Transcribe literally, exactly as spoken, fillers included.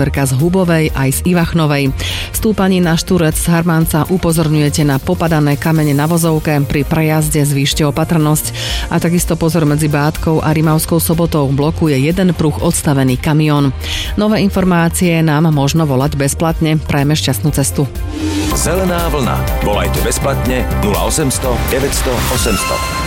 záverka z Hubovej aj z Ivachnovej. Stúpaní na Štúrec z Harmanca upozorňujete na popadané kamene na vozovke, pri prejazde zvýšte opatrnosť a takisto pozor medzi Bátkou a Rimavskou Sobotou blokuje jeden pruh odstavený kamión. Nové informácie nám možno volať bezplatne. Prajeme šťastnú cestu. Zelená vlna. Volajte bezplatne nula osemsto deväťsto osemsto.